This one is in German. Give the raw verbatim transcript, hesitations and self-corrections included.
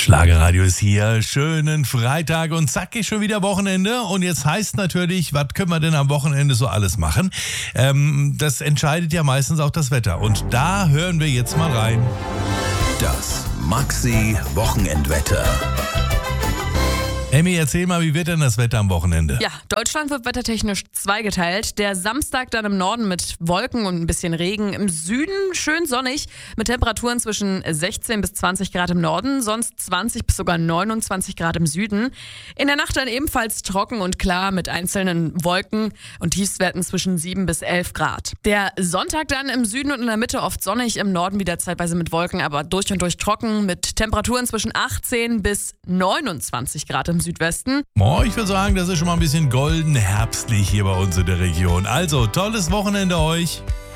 Schlagerradio ist hier, schönen Freitag und zack ist schon wieder Wochenende und jetzt heißt natürlich, was können wir denn am Wochenende so alles machen? Ähm, das entscheidet ja meistens auch das Wetter und da hören wir jetzt mal rein. Das Maxi-Wochenendwetter. Emmy, erzähl mal, wie wird denn das Wetter am Wochenende? Ja, Deutschland wird wettertechnisch zweigeteilt. Der Samstag dann im Norden mit Wolken und ein bisschen Regen. Im Süden schön sonnig mit Temperaturen zwischen sechzehn bis zwanzig Grad im Norden, sonst zwanzig bis sogar neunundzwanzig Grad im Süden. In der Nacht dann ebenfalls trocken und klar mit einzelnen Wolken und Tiefstwerten zwischen sieben bis elf Grad. Der Sonntag dann im Süden und in der Mitte oft sonnig, im Norden wieder zeitweise mit Wolken, aber durch und durch trocken mit Temperaturen zwischen achtzehn bis neunundzwanzig Grad im Südwesten. Oh, ich würde sagen, das ist schon mal ein bisschen golden herbstlich hier bei uns in der Region. Also, tolles Wochenende euch.